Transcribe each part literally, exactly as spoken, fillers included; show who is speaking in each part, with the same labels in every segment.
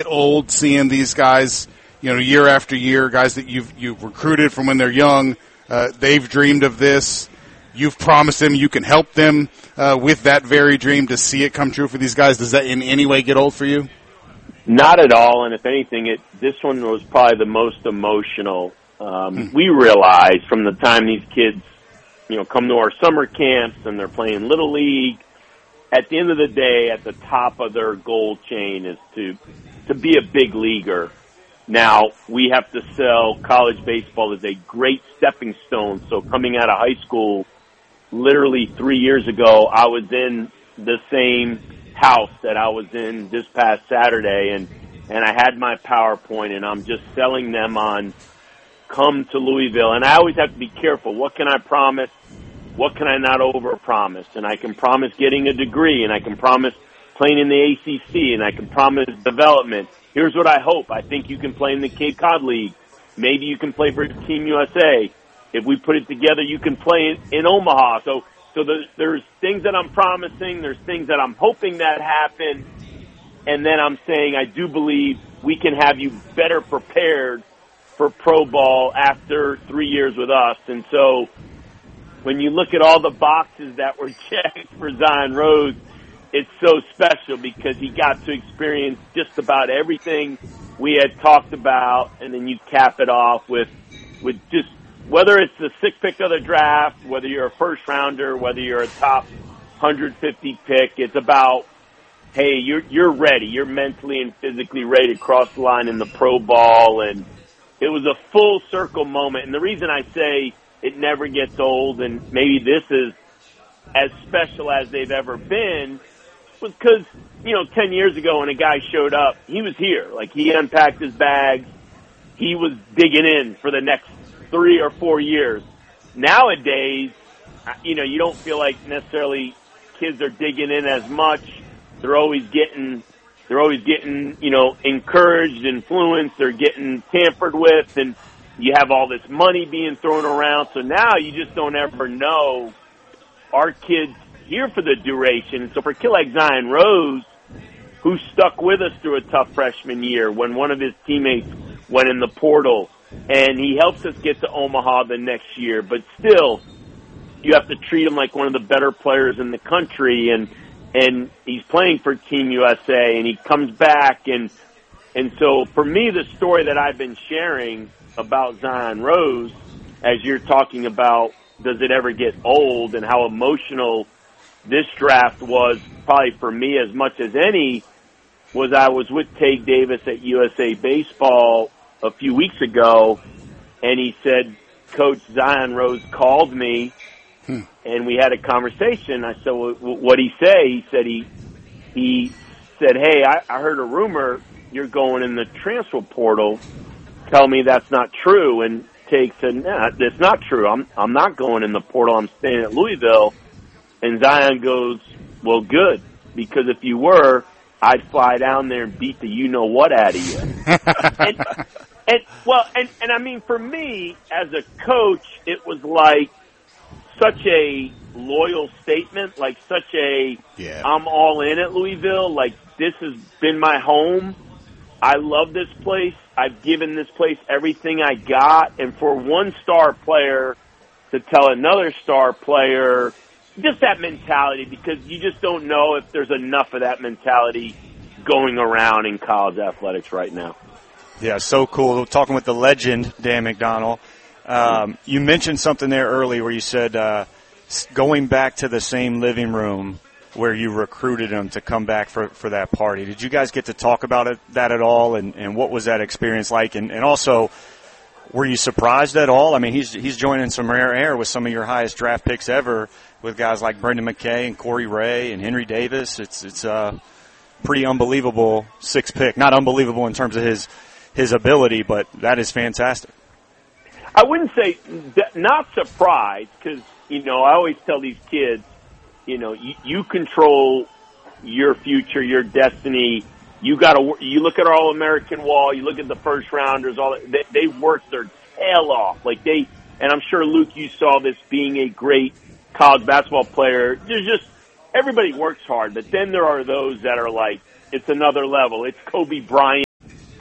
Speaker 1: old seeing these guys, you know, year after year, guys that you've you've recruited from when they're young? Uh, they've dreamed of this. You've promised them you can help them uh, with that very dream to see it come true for these guys. Does that in any way get old for you?
Speaker 2: Not at all, and if anything, it this one was probably the most emotional. Um, we realized from the time these kids, you know, come to our summer camps and they're playing Little League, at the end of the day, at the top of their goal chain is to to be a big leaguer. Now, we have to sell college baseball as a great stepping stone. So coming out of high school, literally three years ago, I was in the same house that I was in this past Saturday, and, and I had my PowerPoint, and I'm just selling them on come to Louisville. And I always have to be careful. What can I promise? What can I not overpromise? And I can promise getting a degree, and I can promise playing in the A C C, and I can promise development. Here's what I hope. I think you can play in the Cape Cod League. Maybe you can play for Team U S A. If we put it together, you can play in, in Omaha. So, so there's, there's things that I'm promising. There's things that I'm hoping that happen. And then I'm saying I do believe we can have you better prepared for pro ball after three years with us. And so when you look at all the boxes that were checked for Zion Rose, it's so special because he got to experience just about everything we had talked about, and then you cap it off with with just whether it's the sixth pick of the draft, whether you're a first rounder, whether you're a top one hundred fifty pick, it's about, hey, you're you're ready. You're mentally and physically ready to cross the line in the pro ball, and it was a full circle moment. And the reason I say it never gets old, and maybe this is as special as they've ever been, was because, you know, ten years ago when a guy showed up, he was here. Like, he unpacked his bags. He was digging in for the next three or four years. Nowadays, you know, you don't feel like necessarily kids are digging in as much. They're always getting, they're always getting, you know, encouraged, influenced. They're getting tampered with, and you have all this money being thrown around. So now you just don't ever know, are kids here for the duration? So for a kid like Zion Rose, who stuck with us through a tough freshman year when one of his teammates went in the portal, and he helps us get to Omaha the next year, but still, you have to treat him like one of the better players in the country, and and he's playing for Team U S A, and he comes back, and and so for me, the story that I've been sharing about Zion Rose, as you're talking about, does it ever get old, and how emotional this draft was probably for me as much as any, was I was with Tate Davis at U S A Baseball a few weeks ago, and he said, Coach, Zion Rose called me, hmm. and we had a conversation. I said, well, what'd he say? He said, he, he said, hey, I, I heard a rumor you're going in the transfer portal. Tell me that's not true. And Tate said, nah, that's not true. I'm, I'm not going in the portal. I'm staying at Louisville. And Zion goes, well, good, because if you were, I'd fly down there and beat the you-know-what out of you. and, and, well, and, and I mean, for me, as a coach, it was like such a loyal statement, like such a, yeah. I'm all in at Louisville, like this has been my home. I love this place. I've given this place everything I got. And for one star player to tell another star player, just that mentality, because you just don't know if there's enough of that mentality going around in college athletics right now.
Speaker 3: Yeah, so cool. Talking with the legend, Dan McDonnell. Um, you mentioned something there earlier where you said uh, going back to the same living room where you recruited him to come back for, for that party. Did you guys get to talk about it, that at all, and, and what was that experience like? And, and also, were you surprised at all? I mean, he's he's joining some rare air with some of your highest draft picks ever, with guys like Brendan McKay and Corey Ray and Henry Davis. It's it's a pretty unbelievable sixth pick. Not unbelievable in terms of his his ability, but that is fantastic.
Speaker 2: I wouldn't say not surprised, because, you know, I always tell these kids, you know, you, you control your future, your destiny. You got to. You look at our All-American wall. You look at the first rounders. All they, they worked their tail off. Like they, and I'm sure Luke, you saw this being a great college basketball player. There's just everybody works hard, but then there are those that are like, it's another level. It's Kobe Bryant.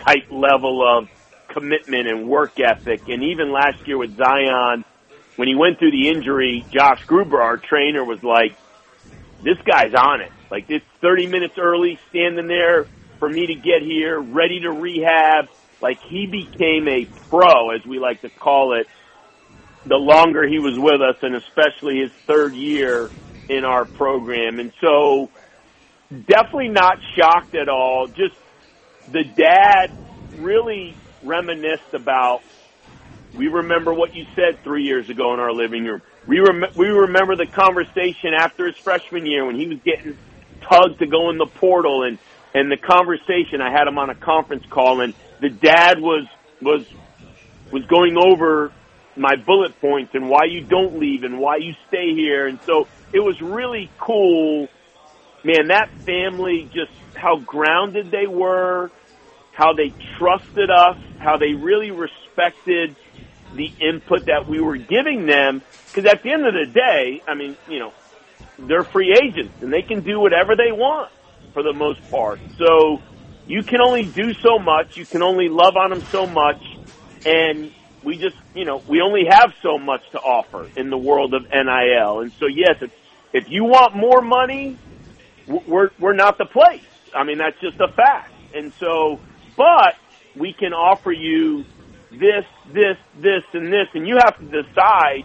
Speaker 2: type level of commitment and work ethic. And even last year with Zion, when he went through the injury, Josh Gruber, our trainer, was like, this guy's on it. Like, it's thirty minutes early, standing there for me to get here, ready to rehab. Like, he became a pro, as we like to call it, the longer he was with us, and especially his third year in our program. And so definitely not shocked at all. Just the dad really reminisced about, we remember what you said three years ago in our living room. We rem- we remember the conversation after his freshman year when he was getting tugged to go in the portal, and, and the conversation, I had him on a conference call, and the dad was was was going over my bullet points and why you don't leave and why you stay here. And so it was really cool. Man, that family, just how grounded they were, how they trusted us, how they really respected the input that we were giving them. Because at the end of the day, I mean, you know, they're free agents and they can do whatever they want for the most part. So you can only do so much. You can only love on them so much. And we just, you know, we only have so much to offer in the world of N I L. And so, yes, if, if you want more money, we're, we're not the place. I mean, that's just a fact. And so, but we can offer you this, this, this, and this, and you have to decide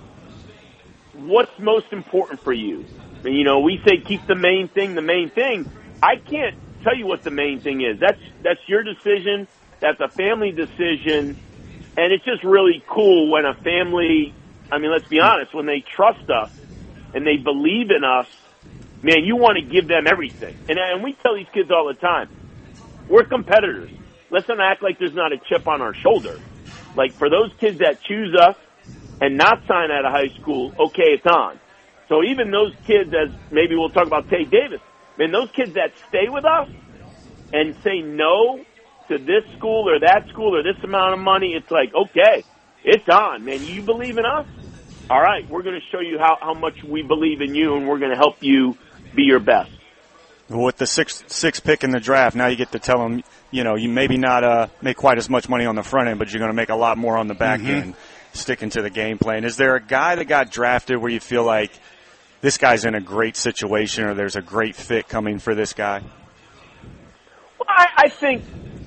Speaker 2: what's most important for you. And, you know, we say keep the main thing the main thing. I can't tell you what the main thing is. That's that's your decision. That's a family decision. And it's just really cool when a family, I mean, let's be honest, when they trust us and they believe in us, man, you want to give them everything. And, and we tell these kids all the time, we're competitors. Let's not act like there's not a chip on our shoulder. Like, for those kids that choose us and not sign out of high school, okay, it's on. So even those kids, as maybe we'll talk about Tate Davis, man, those kids that stay with us and say no to this school or that school or this amount of money, it's like, okay, it's on, man. You believe in us? All right, we're going to show you how, how much we believe in you, and we're going to help you be your best.
Speaker 3: With the sixth, sixth pick in the draft, now you get to tell them, you know, you maybe not uh, make quite as much money on the front end, but you're going to make a lot more on the back mm-hmm. end, sticking to the game plan. Is there a guy that got drafted where you feel like this guy's in a great situation or there's a great fit coming for this guy?
Speaker 2: Well, I, I think,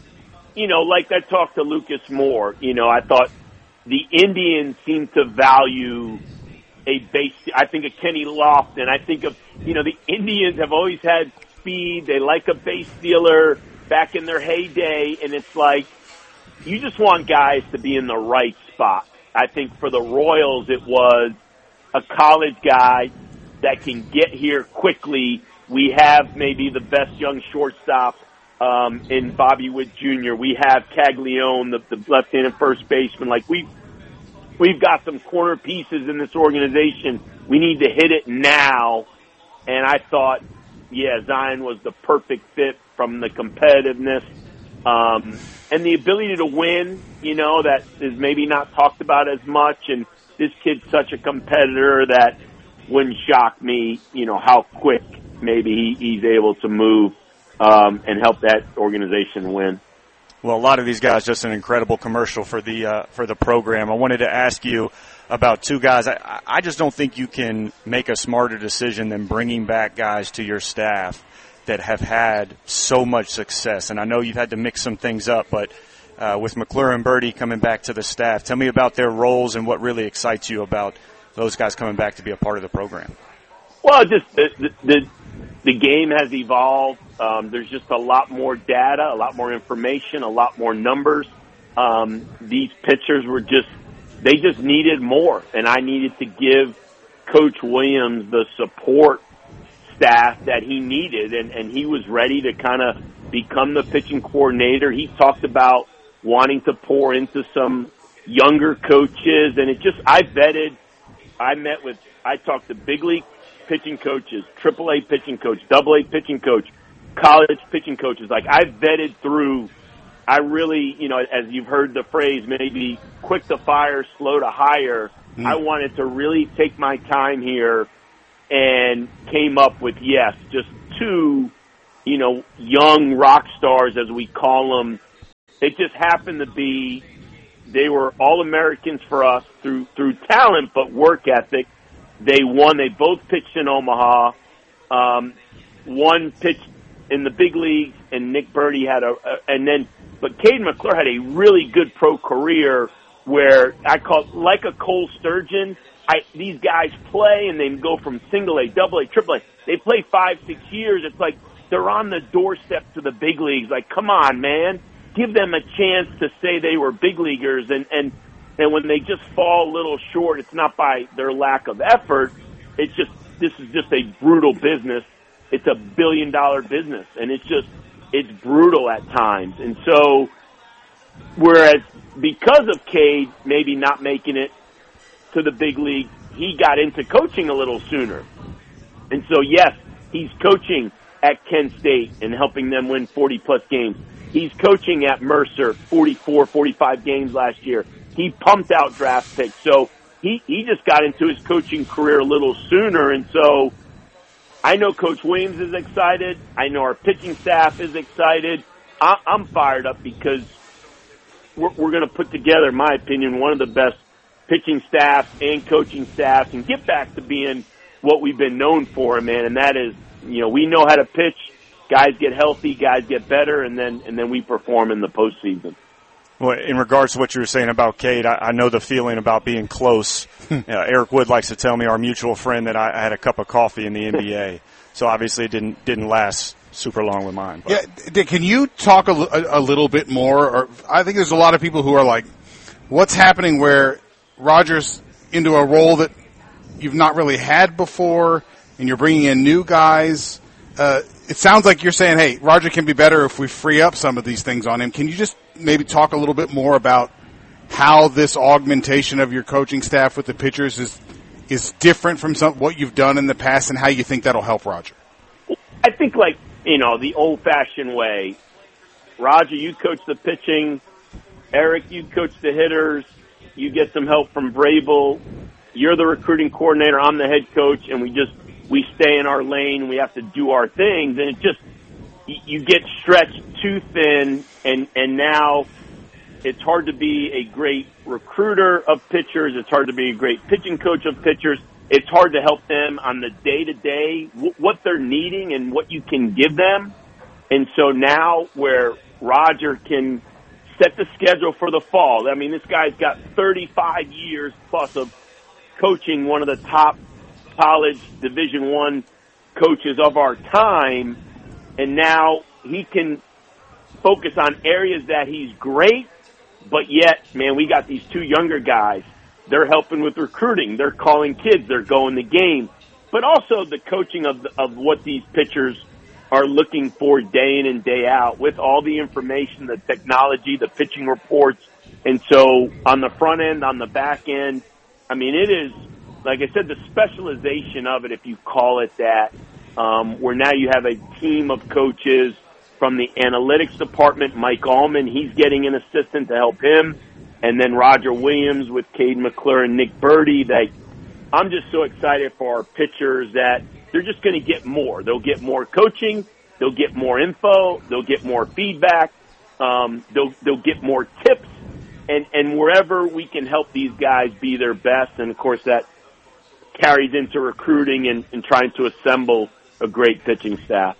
Speaker 2: you know, like I talked to Lucas Moore, you know, I thought the Indians seem to value a base. I think of Kenny Lofton. I think of, you know, the Indians have always had speed. They like a base stealer back in their heyday. And it's like, you just want guys to be in the right spot. I think for the Royals, it was a college guy that can get here quickly. We have maybe the best young shortstop um, in Bobby Witt Junior We have Caglione, the, the left-handed first baseman. Like, we've, we've got some corner pieces in this organization. We need to hit it now. And I thought, yeah, Zion was the perfect fit from the competitiveness um, and the ability to win, you know, that is maybe not talked about as much. And this kid's such a competitor that wouldn't shock me, you know, how quick maybe he, he's able to move um, and help that organization win.
Speaker 3: Well, a lot of these guys, just an incredible commercial for the uh, for the program. I wanted to ask you about two guys. I, I just don't think you can make a smarter decision than bringing back guys to your staff that have had so much success. And I know you've had to mix some things up, but uh, with McClure and Birdie coming back to the staff, tell me about their roles and what really excites you about those guys coming back to be a part of the program.
Speaker 2: Well, just the the, the game has evolved. Um, there's just a lot more data, a lot more information, a lot more numbers. Um, these pitchers were just, they just needed more, and I needed to give Coach Williams the support staff that he needed, and, and he was ready to kind of become the pitching coordinator. He talked about wanting to pour into some younger coaches, and it just, I vetted, I met with, I talked to big league pitching coaches, triple A pitching coach, double A pitching coach, college pitching coaches. Like, I vetted through, I really, you know, as you've heard the phrase, maybe quick to fire, slow to hire. Mm. I wanted to really take my time here and came up with, yes, just two, you know, young rock stars, as we call them, It just happened to be they were All-Americans for us through through talent, but work ethic. They won. They both pitched in Omaha. Um, one pitched in the big leagues, and Nick Birdie had a, a and then, but Cade McClure had a really good pro career where I call it like a Cole Sturgeon. I, these guys play and they go from single A, double A, triple A. They play five, six years. It's like they're on the doorstep to the big leagues. Like, come on, man. Give them a chance to say they were big leaguers. And, and, and when they just fall a little short, it's not by their lack of effort. It's just, this is just a brutal business. It's a billion dollar business. And it's just, it's brutal at times. And so, whereas because of Cade maybe not making it to the big league, he got into coaching a little sooner. And so, yes, he's coaching at Kent State and helping them win forty plus games. He's coaching at Mercer, forty-four, forty-five games last year. He pumped out draft picks. So he, he just got into his coaching career a little sooner. And so I know Coach Williams is excited. I know our pitching staff is excited. I, I'm fired up because we're, we're going to put together, in my opinion, one of the best pitching staffs and coaching staffs and get back to being what we've been known for, man. And that is, you know, we know how to pitch. Guys get healthy, guys get better, and then and then we perform in the postseason.
Speaker 3: Well, in regards to what you were saying about Cade, I, I know the feeling about being close. uh, Eric Wood likes to tell me, our mutual friend, that I, I had a cup of coffee in the N B A. So obviously it didn't didn't last super long with mine. But.
Speaker 1: Yeah, Dick, can you talk a, a, a little bit more? Or I think there's a lot of people who are like, what's happening where Roger's into a role that you've not really had before, and you're bringing in new guys. Uh, it sounds like you're saying, hey, Roger can be better if we free up some of these things on him. Can you just maybe talk a little bit more about how this augmentation of your coaching staff with the pitchers is is different from some, what you've done in the past, and how you think that'll help Roger?
Speaker 2: I think, like, you know, the old-fashioned way. Roger, you coach the pitching. Eric, you coach the hitters. You get some help from Vrabel. You're the recruiting coordinator. I'm the head coach, and we just we stay in our lane. We have to do our things, and it just you get stretched too thin, and and now it's hard to be a great recruiter of pitchers. It's hard to be a great pitching coach of pitchers. It's hard to help them on the day to day what they're needing and what you can give them. And so now, where Roger can set the schedule for the fall. I mean, this guy's got thirty-five years plus of coaching one of the top college Division One coaches of our time, and now he can focus on areas that he's great, but yet, man, we got these two younger guys. They're helping with recruiting. They're calling kids. They're going the game. But also the coaching of, the, of what these pitchers are looking for day in and day out with all the information, the technology, the pitching reports. And so on the front end, on the back end, I mean, it is, like I said, the specialization of it, if you call it that, um, where now you have a team of coaches from the analytics department. Mike Allman, he's getting an assistant to help him. And then Roger Williams with Cade McClure and Nick Birdie. They, I'm just so excited for our pitchers that they're just going to get more. They'll get more coaching. They'll get more info. They'll get more feedback. Um, they'll, they'll get more tips. And, and wherever we can help these guys be their best, and, of course, that carries into recruiting and, and trying to assemble a great pitching staff.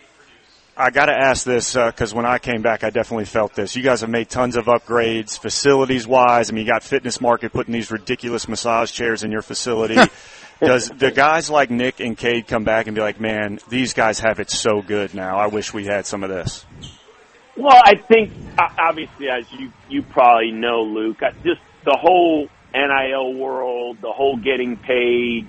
Speaker 3: I got to ask this because uh, when I came back, I definitely felt this. You guys have made tons of upgrades, facilities-wise. I mean, you got Fitness Market putting these ridiculous massage chairs in your facility. Does the guys like Nick and Cade come back and be like, man, these guys have it so good now. I wish we had some of this.
Speaker 2: Well, I think, obviously, as you, you probably know, Luke, just the whole N I L world, the whole getting paid,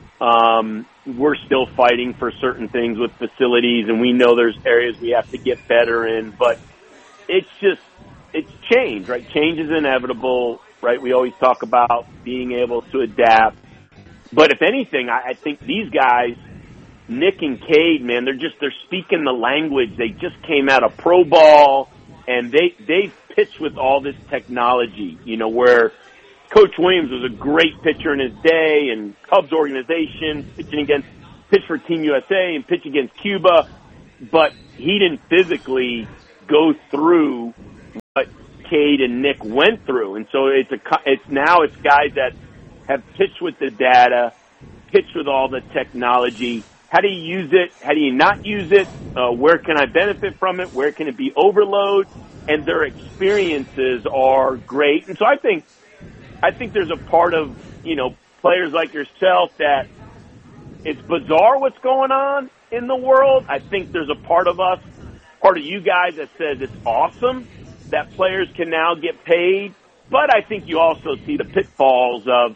Speaker 2: um, we're still fighting for certain things with facilities, and we know there's areas we have to get better in, but it's just, it's change, right? Change is inevitable, right? We always talk about being able to adapt. But if anything, I, I think these guys, Nick and Cade, man, they're just, they're speaking the language. They just came out of pro ball, and they, they've pitched with all this technology, you know, where Coach Williams was a great pitcher in his day, and Cubs organization, pitching against, pitch for Team U S A and pitch against Cuba, but he didn't physically go through Cade and Nick went through. And so it's a, it's now it's guys that have pitched with the data, pitched with all the technology. How do you use it? How do you not use it? Uh, where can I benefit from it? Where can it be overload? And their experiences are great. And so I think, I think there's a part of, you know, players like yourself that it's bizarre what's going on in the world. I think there's a part of us, part of you guys that says it's awesome that players can now get paid. But I think you also see the pitfalls of,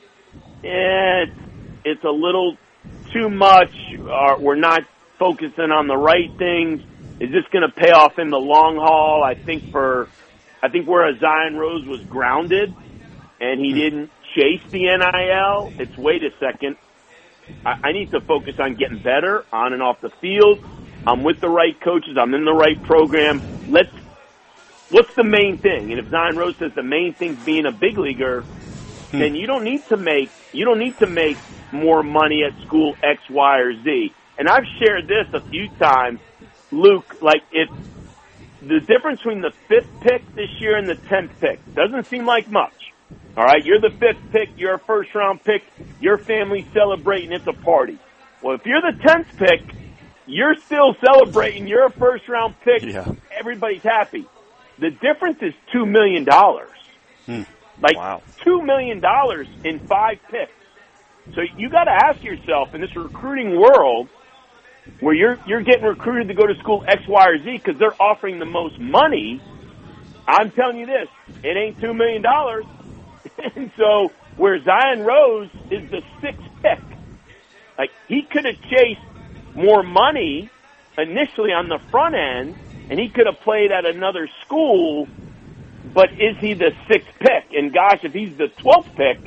Speaker 2: eh, it's a little too much, or we're not focusing on the right things. Is this going to pay off in the long haul? I think for, I think where a Zion Rose was grounded and he didn't chase the N I L, it's wait a second. I, I need to focus on getting better on and off the field. I'm with the right coaches. I'm in the right program. Let's, what's the main thing? And if Zion Rose says the main thing's being a big leaguer, hmm. then you don't need to make, you don't need to make more money at school X, Y, or Z. And I've shared this a few times, Luke, like if the difference between the fifth pick this year and the tenth pick doesn't seem like much. All right, you're the fifth pick, you're a first round pick, your family's celebrating, it's a party. Well, if you're the tenth pick, you're still celebrating, you're a first round pick, yeah. Everybody's happy. The difference is two million dollars. Hmm. Like wow. two million dollars in five picks. So you got to ask yourself in this recruiting world where you're you're getting recruited to go to school X, Y, or Z because they're offering the most money. I'm telling you this, it ain't two million dollars. And so where Zion Rose is the sixth pick, like he could have chased more money initially on the front end, and he could have played at another school. But is he the sixth pick? And gosh, if he's the twelfth pick,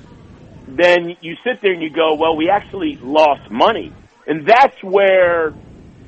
Speaker 2: then you sit there and you go, well, we actually lost money. And that's where, and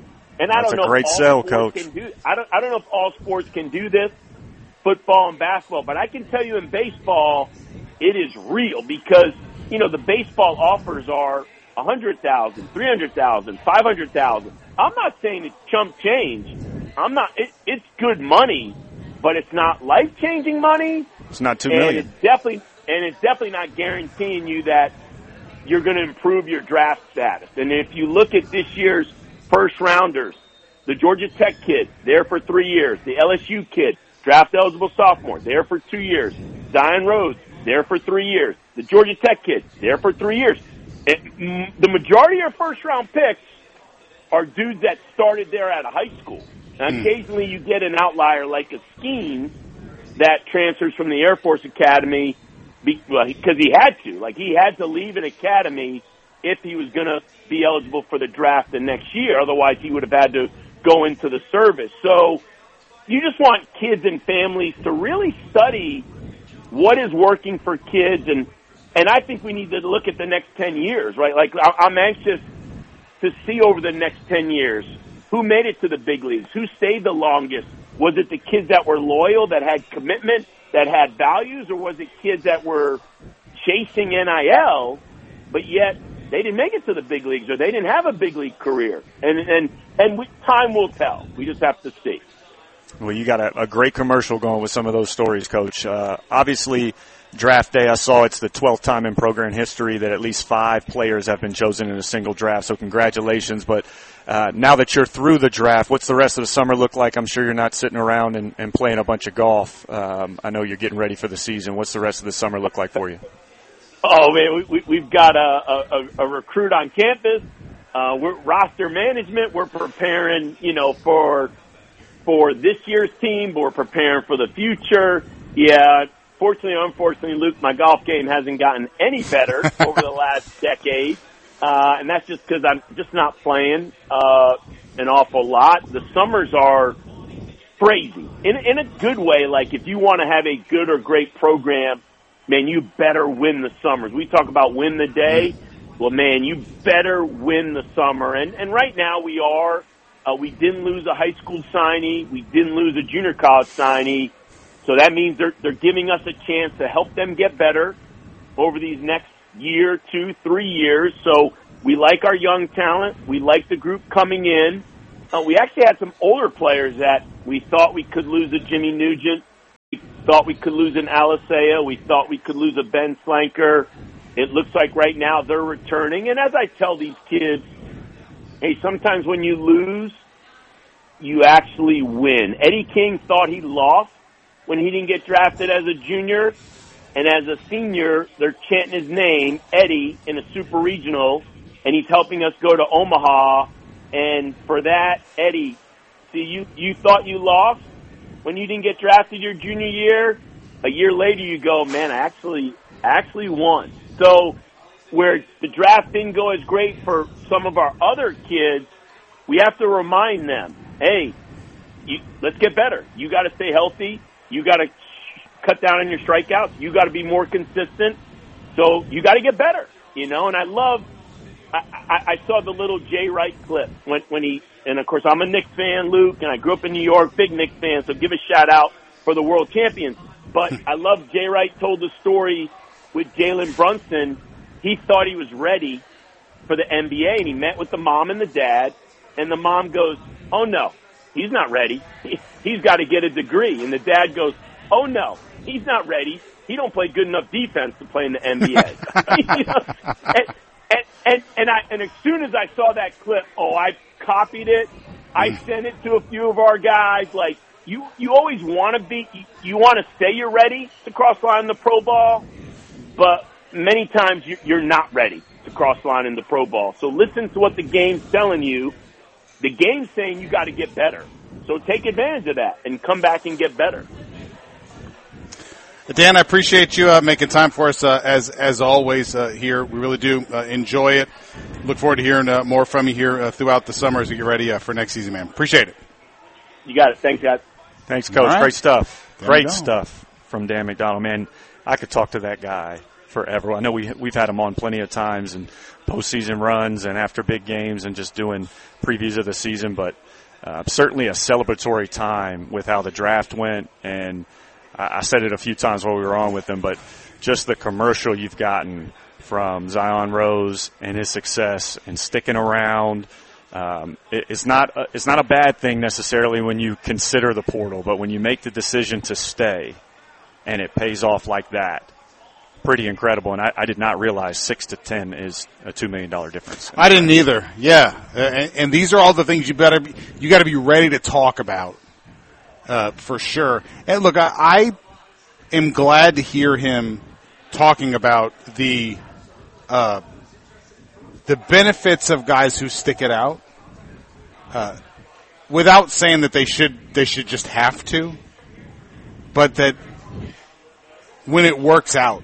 Speaker 2: I
Speaker 3: that's
Speaker 2: don't know
Speaker 3: a great
Speaker 2: if all
Speaker 3: sell,
Speaker 2: sports
Speaker 3: Coach.
Speaker 2: Can do, I don't, I don't know if all sports can do this, football and basketball, but I can tell you in baseball, it is real because, you know, the baseball offers are one hundred thousand dollars, three hundred thousand dollars, five hundred thousand dollars. I'm not saying it's chump change. I'm not, it, it's good money, but it's not life-changing money.
Speaker 3: It's not two million.
Speaker 2: And it's definitely, and it's definitely not guaranteeing you that you're going to improve your draft status. And if you look at this year's first rounders, the Georgia Tech kid, there for three years. The L S U kid, draft eligible sophomore, there for two years. Zion Rose, there for three years. The Georgia Tech kid, there for three years. It, m- the majority of first round picks are dudes that started there out of high school. Now, mm. occasionally you get an outlier like a Skeen that transfers from the Air Force Academy because well, he had to. Like, he had to leave an academy if he was going to be eligible for the draft the next year. Otherwise, he would have had to go into the service. So you just want kids and families to really study what is working for kids. And, and I think we need to look at the next ten years, right? Like, I'm anxious to see over the next ten years who made it to the big leagues, who stayed the longest. Was it the kids that were loyal, that had commitment, that had values, or was it kids that were chasing N I L, but yet they didn't make it to the big leagues or they didn't have a big league career? And and and we, time will tell. We just have to see.
Speaker 3: Well, you got a, a great commercial going with some of those stories, Coach. Uh, obviously, draft day, I saw it's the twelfth time in program history that at least five players have been chosen in a single draft, so congratulations. But uh, now that you're through the draft, what's the rest of the summer look like? I'm sure you're not sitting around and, and playing a bunch of golf. Um, I know you're getting ready for the season. What's the rest of the summer look like for you?
Speaker 2: Oh, man, we, we, we've got a, a, a recruit on campus. Uh, we're roster management. We're preparing, you know, for for this year's team, but we're preparing for the future. Yeah, fortunately or unfortunately, Luke, my golf game hasn't gotten any better over the last decade. Uh, and that's just because I'm just not playing uh, an awful lot. The summers are crazy. In, in a good way, like if you want to have a good or great program, man, you better win the summers. We talk about win the day. Well, man, you better win the summer. And, and right now we are. Uh, we didn't lose a high school signee. We didn't lose a junior college signee. So that means they're, they're giving us a chance to help them get better over these next year, two, three years. So we like our young talent. We like the group coming in. Uh, we actually had some older players that we thought we could lose a Jimmy Nugent thought we could lose an Alisea. We thought we could lose a Ben Slanker. It looks like right now they're returning. And as I tell these kids, hey, sometimes when you lose, you actually win. Eddie King thought he lost when he didn't get drafted as a junior. And as a senior, they're chanting his name, Eddie, in a super regional, and he's helping us go to Omaha. And for that, Eddie, see, you, you thought you lost when you didn't get drafted your junior year. A year later, you go, man, I actually, actually won. So where the draft didn't go as great for some of our other kids, we have to remind them, hey, you, let's get better. You got to stay healthy. You got to cut down on your strikeouts. You got to be more consistent. So you got to get better, you know. And I love, I, I, I saw the little Jay Wright clip when, when he, and of course I'm a Knicks fan, Luke, and I grew up in New York, big Knicks fan. So give a shout out for the world champions. But I love Jay Wright told the story with Jalen Brunson. He thought he was ready for the N B A, and he met with the mom and the dad, and the mom goes, "Oh no, he's not ready. He, he's got to get a degree." And the dad goes, "Oh no, he's not ready. He don't play good enough defense to play in the N B A." You know? and, and, and, and, I, and as soon as I saw that clip, oh, I copied it. I sent it to a few of our guys. Like, you, you always want to be, you, you want to say you're ready to cross line in the pro ball, but many times you, you're not ready to cross line in the pro ball. So listen to what the game's telling you. The game's saying you got to get better. So take advantage of that and come back and get better.
Speaker 1: Dan, I appreciate you uh, making time for us uh, as as always uh, here. We really do uh, enjoy it. Look forward to hearing uh, more from you here uh, throughout the summer as we get ready uh, for next season, man. Appreciate it.
Speaker 2: You got it. Thanks, guys.
Speaker 3: Thanks, Coach. Right. Great stuff.
Speaker 1: There
Speaker 3: Great stuff from Dan McDonnell. Man, I could talk to that guy forever. I know we, we've had him on plenty of times and postseason runs and after big games and just doing previews of the season, but uh, certainly a celebratory time with how the draft went. And I said it a few times while we were on with him, but just the commercial you've gotten from Zion Rose and his success and sticking around. Um, it, it's not a, it's not a bad thing necessarily when you consider the portal, but when you make the decision to stay and it pays off like that, pretty incredible. And I, I did not realize six to ten is a two million dollar difference.
Speaker 1: I didn't either. Yeah, uh, and, and these are all the things you better be, you got to be ready to talk about. Uh, for sure. And look, I, I am glad to hear him talking about the uh, the benefits of guys who stick it out, uh, without saying that they should they should just have to, but that when it works out,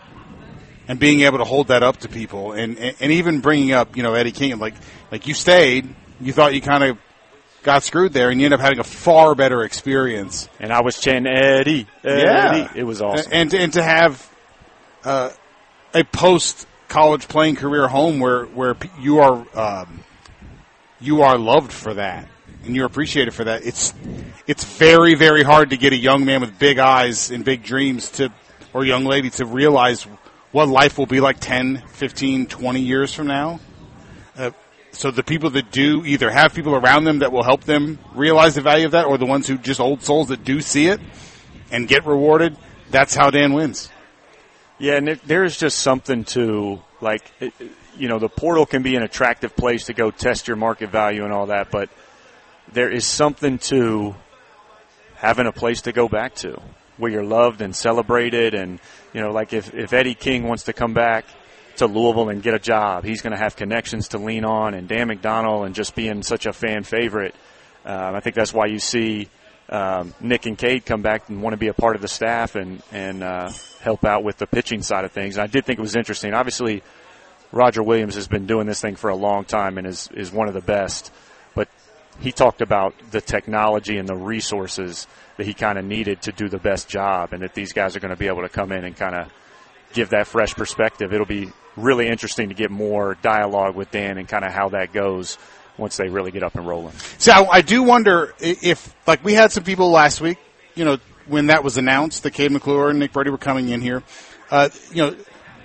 Speaker 1: and being able to hold that up to people, and and, and even bringing up, you know, Eddie King, like like you stayed, you thought you kind of got screwed there, and you end up having a far better experience.
Speaker 3: And I was chanting Eddie, Eddie.
Speaker 1: Yeah.
Speaker 3: It was awesome.
Speaker 1: And and to have uh, a post college playing career home where where you are um, you are loved for that, and you're appreciated for that. It's it's very very hard to get a young man with big eyes and big dreams to, or young lady, to realize what life will be like ten, fifteen, twenty years from now. Uh, So the people that do either have people around them that will help them realize the value of that, or the ones who just old souls that do see it and get rewarded, that's how Dan wins.
Speaker 3: Yeah, and it, there is just something to, like, it, you know, the portal can be an attractive place to go test your market value and all that, but there is something to having a place to go back to where you're loved and celebrated. And, you know, like if, if Eddie King wants to come back to Louisville and get a job, he's going to have connections to lean on, and Dan McDonnell, and just being such a fan favorite. Um, I think that's why you see um, Nick and Cade come back and want to be a part of the staff and, and uh, help out with the pitching side of things. And I did think it was interesting. Obviously, Roger Williams has been doing this thing for a long time and is, is one of the best, but he talked about the technology and the resources that he kind of needed to do the best job, and that these guys are going to be able to come in and kind of give that fresh perspective. It'll be really interesting to get more dialogue with Dan and kind of how that goes once they really get up and rolling.
Speaker 1: So I, I do wonder if, like, we had some people last week, you know, when that was announced that Cade McClure and Nick Brady were coming in here, uh, you know,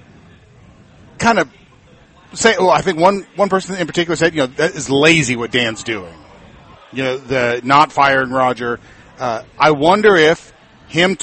Speaker 1: kind of say, well, I think one, one person in particular said, you know, that is lazy what Dan's doing. You know, the not firing Roger. Uh, I wonder if him